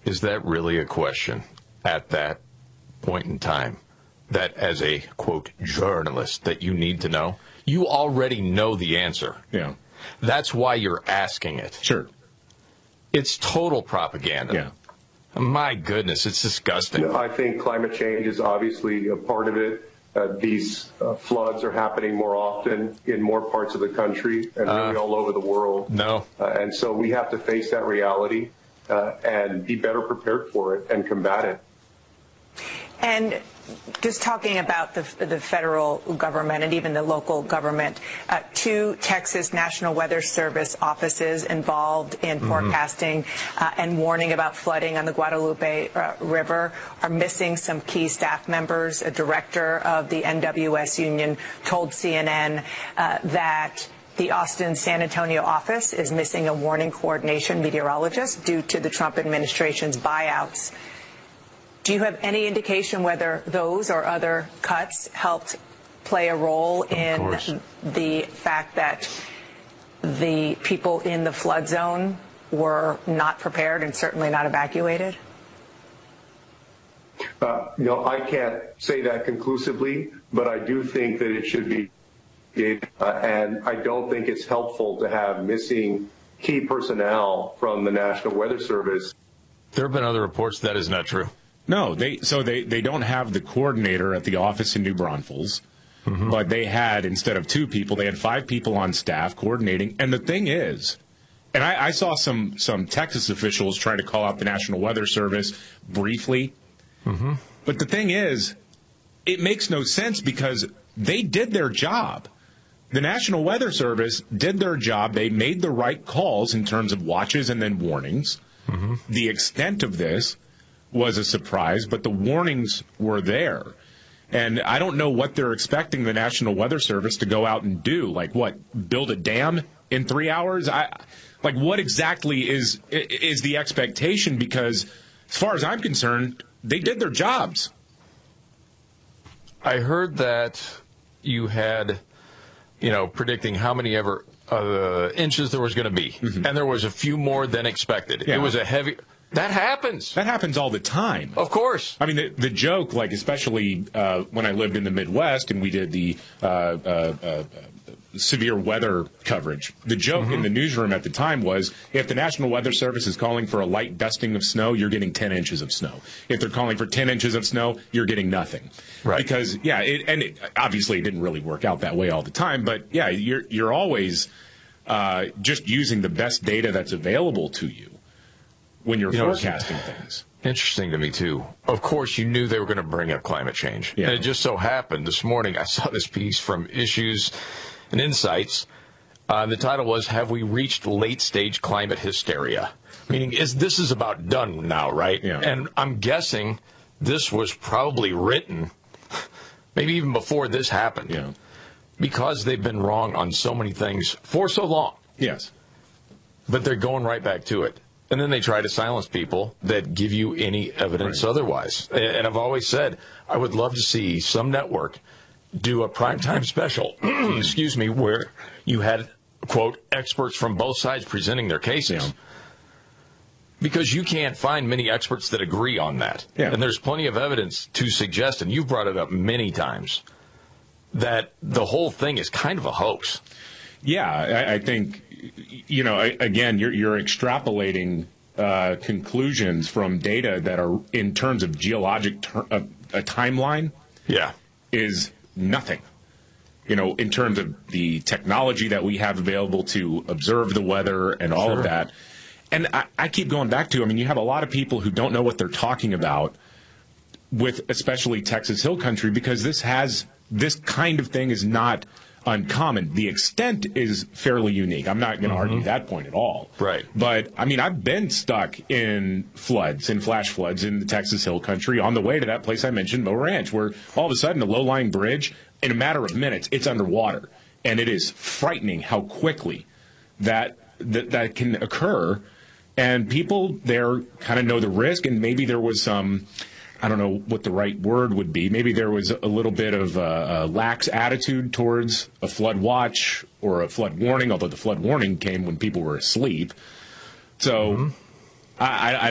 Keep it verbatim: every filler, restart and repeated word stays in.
Is that really a question at that point in time that as a, quote, journalist that you need to know? You already know the answer. Yeah. That's why you're asking it. Sure. It's total propaganda. Yeah. My goodness, it's disgusting. I think climate change is obviously a part of it. Uh, these uh, floods are happening more often in more parts of the country and really uh, all over the world. No. Uh, and so we have to face that reality uh, and be better prepared for it and combat it. And just talking about the, the federal government and even the local government, uh, two Texas National Weather Service offices involved in mm-hmm. forecasting uh, and warning about flooding on the Guadalupe uh, River are missing some key staff members. A director of the N W S union told C N N uh, that the Austin San Antonio office is missing a warning coordination meteorologist due to the Trump administration's buyouts. Do you have any indication whether those or other cuts helped play a role in the fact that the people in the flood zone were not prepared and certainly not evacuated? Uh, you know, I can't say that conclusively, but I do think that it should be, uh, and I don't think it's helpful to have missing key personnel from the National Weather Service. There have been other reports that is not true. No, they so they, they don't have the coordinator at the office in New Braunfels, mm-hmm. but they had, instead of two people, they had five people on staff coordinating. And the thing is, and I, I saw some, some Texas officials trying to call out the National Weather Service briefly, mm-hmm. but the thing is, it makes no sense because they did their job. The National Weather Service did their job. They made the right calls in terms of watches and then warnings. Mm-hmm. The extent of this was a surprise, but the warnings were there. And I don't know what they're expecting the National Weather Service to go out and do. Like what, build a dam in three hours? I, like what exactly is is the expectation? Because as far as I'm concerned, they did their jobs. I heard that you had, you know, predicting how many ever uh, inches there was going to be. Mm-hmm. And there was a few more than expected. Yeah. It was a heavy... That happens. That happens all the time. Of course. I mean, the, the joke, like, especially uh, when I lived in the Midwest and we did the uh, uh, uh, severe weather coverage, the joke mm-hmm. in the newsroom at the time was, if the National Weather Service is calling for a light dusting of snow, you're getting ten inches of snow. If they're calling for ten inches of snow, you're getting nothing. Right. Because, yeah, it, and it, obviously it didn't really work out that way all the time, but, yeah, you're, you're always uh, just using the best data that's available to you when you're you know, forecasting things. Interesting to me, too. Of course, you knew they were going to bring up climate change. Yeah. And it just so happened this morning I saw this piece from Issues and Insights. Uh, the title was, Have We Reached Late-Stage Climate Hysteria? Meaning, is this is about done now, right? Yeah. And I'm guessing this was probably written maybe even before this happened. Yeah. Because they've been wrong on so many things for so long. Yes. But they're going right back to it. And then they try to silence people that give you any evidence right. otherwise. And I've always said, I would love to see some network do a primetime special, excuse me, where you had, quote, experts from both sides presenting their cases. Yeah. Because you can't find many experts that agree on that. Yeah. And there's plenty of evidence to suggest, and you've brought it up many times, that the whole thing is kind of a hoax. Yeah, I, I think, you know, again, you're, you're extrapolating uh, conclusions from data that are, in terms of geologic ter- uh, a timeline, yeah, is nothing. You know, in terms of the technology that we have available to observe the weather and all sure. of that. And I, I keep going back to, I mean, you have a lot of people who don't know what they're talking about with especially Texas Hill Country, because this has, this kind of thing is not uncommon. The extent is fairly unique. I'm not going to mm-hmm. argue that point at all. Right. But, I mean, I've been stuck in floods, in flash floods in the Texas Hill Country on the way to that place I mentioned, Moe Ranch, where all of a sudden a low-lying bridge, in a matter of minutes, it's underwater. And it is frightening how quickly that that, that can occur. And people there kind of know the risk, and maybe there was some, I don't know what the right word would be, maybe there was a little bit of a, a lax attitude towards a flood watch or a flood warning, although the flood warning came when people were asleep. So mm-hmm. I, I